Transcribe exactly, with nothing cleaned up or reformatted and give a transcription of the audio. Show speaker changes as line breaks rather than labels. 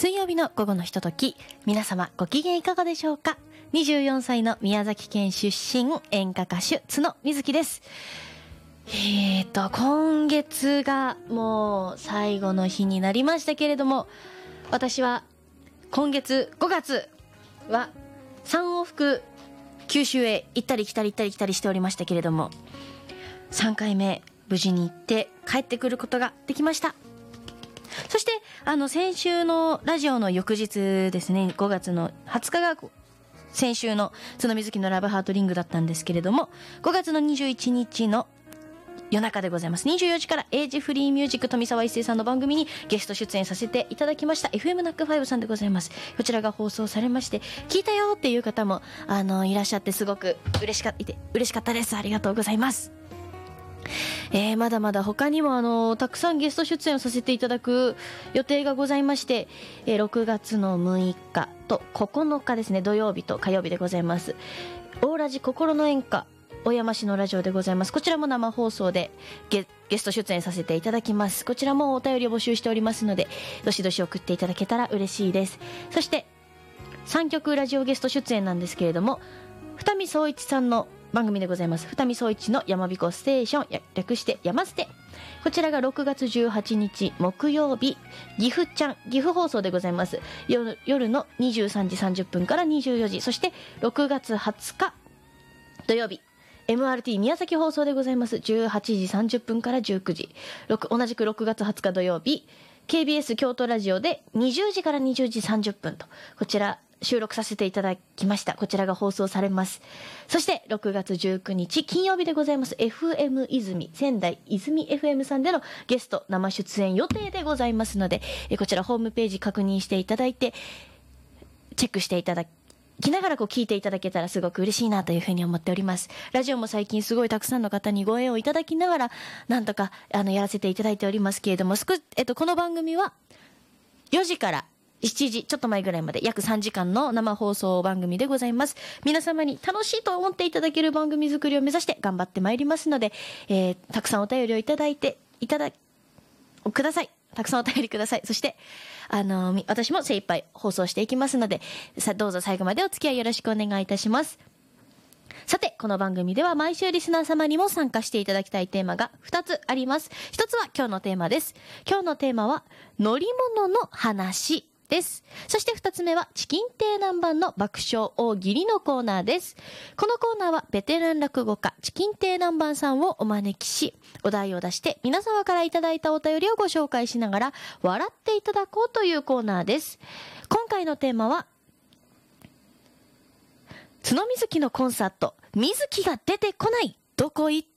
水曜日の午後のひととき、皆様ご機嫌いかがでしょうか。にじゅうよんさいの宮崎県出身、演歌歌手角みずきです。えーと今月がもう最後の日になりましたけれども、私は今月ごがつはさん往復九州へ行ったり来たり行ったり来たりしておりましたけれども、さんかいめ無事に行って帰ってくることができました。そしてあの先週のラジオの翌日ですね、ごがつのはつかが先週の角みずきのラブハートリングだったんですけれども、ごがつのにじゅういちにちの夜中でございます。にじゅうよじからエイジフリーミュージック富澤一世さんの番組にゲスト出演させていただきました エフエム ナックファイブさんでございます。こちらが放送されまして、聞いたよっていう方もあのいらっしゃって、すごく嬉しかった嬉しかったです。ありがとうございます。えー、まだまだ他にもあのたくさんゲスト出演をさせていただく予定がございまして、えー、ろくがつのむいかとここのかですね、土曜日と火曜日でございます。大ラジ心の演歌小山市のラジオでございます。こちらも生放送で ゲ, ゲスト出演させていただきます。こちらもお便りを募集しておりますので、どしどし送っていただけたら嬉しいです。そしてさんきょくラジオゲスト出演なんですけれども、二見総一さんの番組でございます。二見総一のやまびこステーション、略してやまステ。こちらがろくがつじゅうはちにち木曜日、岐阜ちゃん岐阜放送でございます。 夜, 夜のにじゅうさんじさんじゅっぷんからにじゅうよじ、そしてろくがつはつか土曜日 エムアールティー 宮崎放送でございます。じゅうはちじさんじゅっぷんからじゅうくじ、同じくろくがつはつか土曜日 ケービーエス 京都ラジオでにじゅうじからにじゅうじさんじゅっぷんと、こちら収録させていただきました。こちらが放送されます。そしてろくがつじゅうくにち金曜日でございます。 エフエム 泉仙台泉 エフエム さんでのゲスト生出演予定でございますので、えこちらホームページ確認していただいてチェックしていただきながらこう聞いていただけたらすごく嬉しいなというふうに思っております。ラジオも最近すごいたくさんの方にご縁をいただきながらなんとかあのやらせていただいておりますけれども、すく、えっと、この番組はよじからしちじちょっと前ぐらいまで約さんじかんの生放送番組でございます。皆様に楽しいと思っていただける番組作りを目指して頑張ってまいりますので、えー、たくさんお便りをいただいていただください。たくさんお便りください。そしてあのー、私も精一杯放送していきますので、さどうぞ最後までお付き合いよろしくお願いいたします。さてこの番組では毎週リスナー様にも参加していただきたいテーマがふたつあります。ひとつは今日のテーマです。今日のテーマは乗り物の話です。そして二つ目はチキン亭南蛮の爆笑大喜利のコーナーです。このコーナーはベテラン落語家チキン亭南蛮さんをお招きし、お題を出して皆様からいただいたお便りをご紹介しながら笑っていただこうというコーナーです。今回のテーマは角みずきのコンサート、みずきが出てこない、どこ行っ